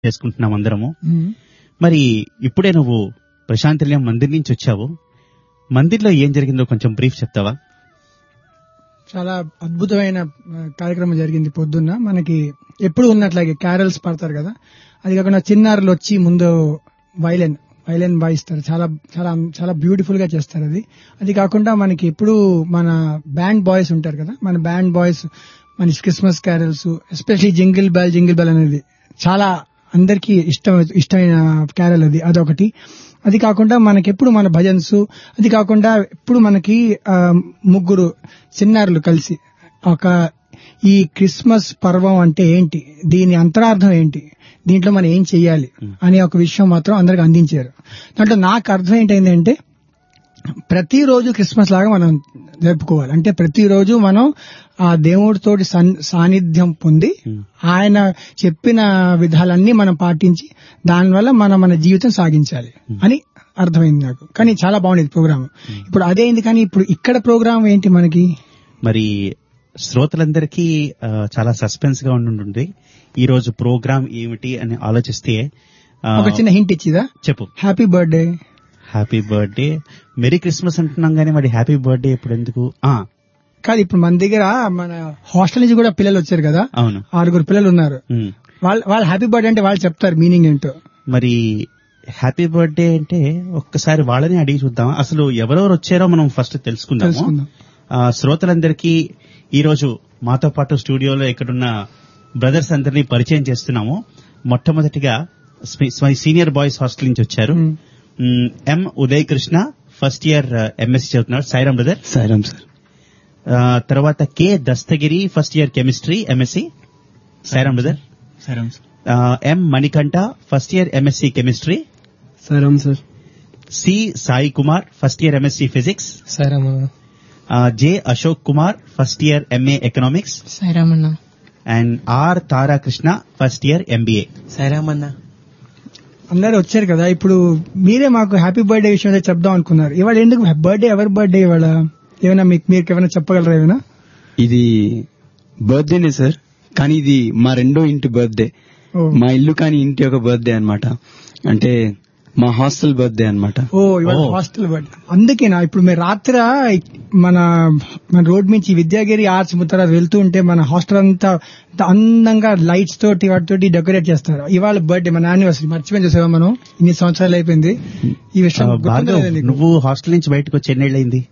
చేసుకుంటున్నాం అందరము. మరి ఇప్పుడే నువ్వు ప్రశాంతినిలయం మందిర్ నుంచి వచ్చావు. మందిర్లో ఏం జరిగిందో కొంచెం బ్రీఫ్ చెప్తావా? చాలా అద్భుతమైన కార్యక్రమం జరిగింది. పొద్దున్న మనకి ఎప్పుడు ఉన్నట్లాగే క్యారల్స్ పాడతారు కదా, అది కాకుండా చిన్నారులు వచ్చి ముందు వైలెన్ వాయిస్తారు. చాలా చాలా చాలా బ్యూటిఫుల్ గా చేస్తారు. అది కాకుండా మనకి ఎప్పుడు మన బ్యాండ్ బాయ్స్ ఉంటారు కదా, మన బ్యాండ్ బాయ్స్ మన Christmas carols, especially jingle bell అనేది చాలా అందరికీ ఇష్టమైన క్యారల్ అదొకటి. అది కాకుండా మనకెప్పుడు మన భజన్స్, అది కాకుండా ఎప్పుడు మనకి ముగ్గురు చిన్నారులు కలిసి ఈ క్రిస్మస్ పర్వం అంటే ఏంటి, దీని అంతరార్థం ఏంటి, దీంట్లో మనం ఏం చెయ్యాలి అనే ఒక విషయం మాత్రం అందరికి అందించారు. దాంట్లో నాకు అర్థం ఏంటంటే ప్రతిరోజు క్రిస్మస్ లాగా మనం జరుపుకోవాలి. అంటే ప్రతిరోజు మనం ఆ దేవుడితోటి సాన్నిధ్యం పొంది ఆయన చెప్పిన విధాలన్నీ మనం పాటించి దానివల్ల మన జీవితం సాగించాలి అని అర్థమైంది నాకు. కానీ చాలా బాగుండేది ప్రోగ్రామ్. ఇప్పుడు అదేంది, కానీ ఇప్పుడు ఇక్కడ ప్రోగ్రామ్ ఏంటి మనకి? మరి శ్రోతలందరికీ చాలా సస్పెన్స్ గా ఉండుంటుంది ఈ రోజు ప్రోగ్రామ్ ఏమిటి అని ఆలోచిస్తే ఒక చిన్న హింట్ ఇచ్చిదా? చెప్పు. Happy birthday. Happy birthday, merry Christmas అంటున్నాం కానీ మరి హ్యాపీ బర్త్డే ఇప్పుడు ఎందుకు? కాదు, ఇప్పుడు మన దగ్గర మన హాస్టల్ నుంచి కూడా పిల్లలు వచ్చారు కదా. అవును, 6 పిల్లలు ఉన్నారు. వాళ్ళు హ్యాపీ బర్త్డే అంటే వాళ్ళు చెప్తారు మీనింగ్ ఏంటో. మరి హ్యాపీ బర్త్డే అంటే ఒక్కసారి వాళ్ళని అడిగి చూద్దాం. అసలు ఎవరెవరు వచ్చారో మనం ఫస్ట్ తెలుసుకుందాము. శ్రోతలందరికీ ఈ రోజు మాతో పాటు స్టూడియోలో ఇక్కడున్న బ్రదర్స్ అందరినీ పరిచయం చేస్తున్నాము. మొట్టమొదటిగా సీనియర్ బాయ్స్ హాస్టల్ నుంచి వచ్చారు ఎం Uday Krishna, first year MSc చదువుతున్నారు. సాయిరామ్ బ్రదర్. సాయిరామ్ సార్. తర్వాత K Dastagiri, first year chemistry MSc. Sairam brother. Sairam sir. ఎం Manikanta, first year MSc chemistry. Sairam sir. C Sai Kumar, first year MSc physics. Sairam. J Ashok Kumar, first year MA economics. Sairam అన్న. And are Tarakrishna, first year MBA. Sairam అన్న. అందరూ వచ్చారు కదా. ఇప్పుడు మీరే మాకు హ్యాపీ బర్త్డే విషయం చెప్దాం అనుకున్నారు. ఇవాళ ఎందుకు బర్త్డే, ఎవరి బర్త్డే ఇవాళ? ఏమైనా మీరు ఏమైనా చెప్పగలరా? ఏమైనా ఇది బర్త్డేనే సార్, కానీ ఇది మా రెండో ఇంటి బర్త్డే. మా ఇల్లు కానీ ఇంటి యొక్క బర్త్డే అన్నమాట. అంటే మా హాస్టల్ బర్త్డే అన్నమాట. ఇవాళ హాస్టల్ బర్త్డే. అందుకేనా ఇప్పుడు మీరు రాత్రి మన రోడ్ నుంచి విద్యాగిరి ఆర్ట్స్ ముత్తర వెళ్తూ ఉంటే మన హాస్టల్ అంతా అందంగా లైట్స్ తోటి వాటితోటి డెకరేట్ చేస్తారు. ఇవాళ బర్త్డే, మన యానివర్సరీ. మర్చిపోయి చూసావా మనం, ఇన్ని సంవత్సరాలు అయిపోయింది ఈ విషయం. నువ్వు హాస్టల్ నుంచి బయటకు వచ్చి ఎన్నేళ్ళు అయింది?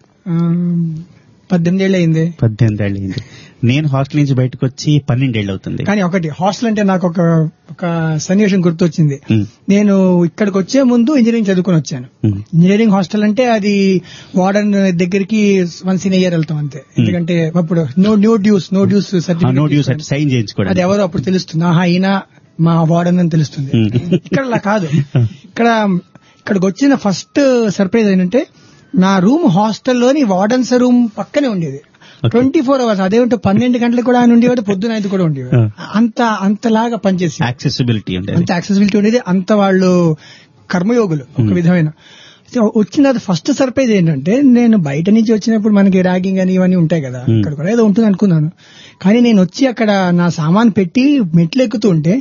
18 ఏళ్ళు అయింది. 18 ఏళ్ళు అయింది. నేను హాస్టల్ నుంచి బయటకు వచ్చి 12 ఏళ్ళు అవుతుంది. కానీ ఒకటి, హాస్టల్ అంటే నాకు ఒక సన్నివేశం గుర్తొచ్చింది. నేను ఇక్కడికి వచ్చే ముందు ఇంజనీరింగ్ చదువుకుని వచ్చాను. ఇంజనీరింగ్ హాస్టల్ అంటే అది వార్డెన్ దగ్గరికి వన్స్ ఇన్ ఇయర్ వెళ్తాం అంతే. ఎందుకంటే అప్పుడు నో డ్యూస్ సర్టిఫికేట్ సైన్ చేయించుకోవడం, అది ఎవరో అప్పుడు తెలుస్తుంది. ఈయన మా వార్డెన్ అని తెలుస్తుంది. ఇక్కడ అలా కాదు. ఇక్కడికి వచ్చిన ఫస్ట్ సర్ప్రైజ్ ఏంటంటే నా రూమ్ హాస్టల్లోని వార్డెన్స్ రూమ్ పక్కనే ఉండేది. 24 hours. అదేంటో 12 గంటలకు కూడా ఆయన ఉండేవాడు, పొద్దున 5 కూడా ఉండేవాడు. అంతలాగా పనిచేసి యాక్సెసిబిలిటీ ఉండేది. అంత వాళ్ళు కర్మయోగులు ఒక విధమైన. వచ్చిన ఫస్ట్ సర్ప్రైజ్ ఏంటంటే, నేను బయట నుంచి వచ్చినప్పుడు మనకి ర్యాగింగ్ అని ఇవన్నీ ఉంటాయి కదా, ఇక్కడ కూడా ఏదో ఉంటుంది అనుకున్నాను. కానీ నేను వచ్చి అక్కడ నా సామాన్ పెట్టి మెట్లు ఎక్కుతూ ఉంటే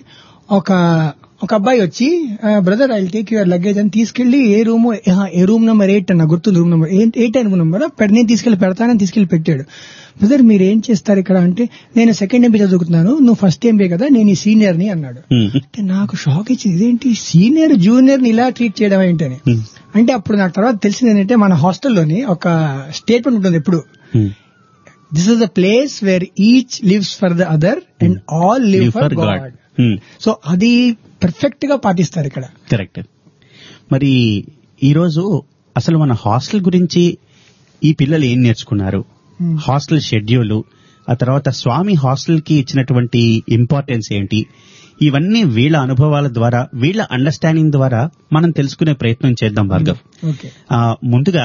ఒక అబ్బాయి వచ్చి, brother I will take your luggage అని తీసుకెళ్లి ఏ రూమ్ నెంబర్ 8 అన్న గుర్తుంది, రూమ్ నెంబర్ 8 అని నెంబర్ నేను తీసుకెళ్లి పెడతానని తీసుకెళ్లి పెట్టాడు. బ్రదర్ మీరు ఏం చేస్తారు ఇక్కడ అంటే, నేను సెకండ్ ఎంబీ చదువుతున్నాను, నువ్వు ఫస్ట్ ఎంబీ కదా, నేను ఈ సీనియర్ ని అన్నాడు. అంటే నాకు షాక్ ఇచ్చింది, ఇదేంటి సీనియర్ జూనియర్ ని ఇలా ట్రీట్ చేయడం ఏంటని. అంటే అప్పుడు నాకు తర్వాత తెలిసింది ఏంటంటే, మన హాస్టల్లోని ఒక స్టేట్మెంట్ ఉంటుంది ఎప్పుడు, this is the place where each lives for the other and all live for God. So అది పర్ఫెక్ట్ గా పాటిస్తారు ఇక్కడ. కరెక్ట్. మరి ఈ రోజు అసలు మన హాస్టల్ గురించి ఈ పిల్లలు ఏం నేర్చుకున్నారు, హాస్టల్ షెడ్యూల్, ఆ తర్వాత స్వామి హాస్టల్ కి ఇచ్చినటువంటి ఇంపార్టెన్స్ ఏంటి, ఇవన్నీ వీళ్ళ అనుభవాల ద్వారా, వీళ్ళ అండర్స్టాండింగ్ ద్వారా మనం తెలుసుకునే ప్రయత్నం చేద్దాం భార్గవ్. ముందుగా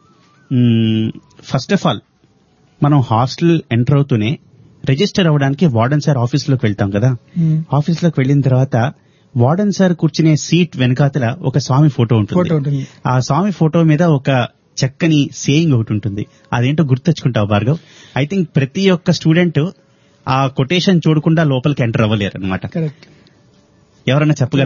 ఫస్ట్ ఆఫ్ ఆల్ మనం హాస్టల్ ఎంటర్ అవుతూనే రిజిస్టర్ అవ్వడానికి వార్డెన్ సార్ ఆఫీస్లోకి వెళ్తాం కదా. ఆఫీస్లోకి వెళ్ళిన తర్వాత వార్డెన్ సార్ కూర్చునే సీట్ వెనకాతల ఒక స్వామి ఫోటో ఉంటుంది. ఆ స్వామి ఫోటో మీద ఒక చక్కని సేయింగ్ ఒకటి ఉంటుంది. అదేంటో గుర్తొచ్చుకుంటావు భార్గవ్? ఐ థింక్ ప్రతి ఒక్క స్టూడెంట్ ఆ కొటేషన్ చూడకుండా లోపలికి ఎంటర్ అవ్వలేరు అనమాట. ఎవరైనా చెప్పగలరా?